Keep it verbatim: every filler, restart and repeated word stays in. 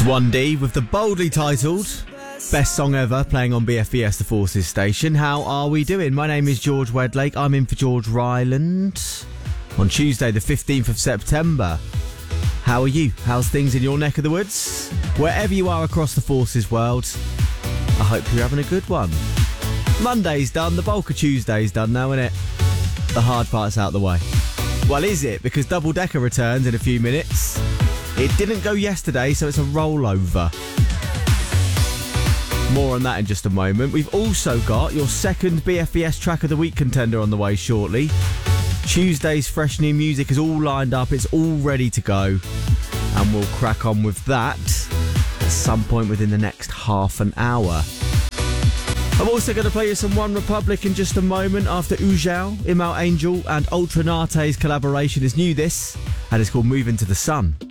one D with the boldly titled Best Song Ever, playing on B F B S The Forces station. How are we doing? My name is George Wedlake. I'm in for George Ryland on Tuesday the fifteenth of September. How are you? How's things in your neck of the woods? Wherever you are across the Forces world, I hope you're having a good one. Monday's done, the bulk of Tuesday's done now, isn't it? The hard part's out the way. Well, is it? Because Double Decker returns in a few minutes. It didn't go yesterday, so it's a rollover. More on that in just a moment. We've also got your second B F B S Track of the Week contender on the way shortly. Tuesday's fresh new music is all lined up. It's all ready to go. And we'll crack on with that at some point within the next half an hour. I'm also going to play you some One Republic in just a moment after Ujao, Imal Angel and Ultranate's collaboration is new this, and it's called Move Into the Sun.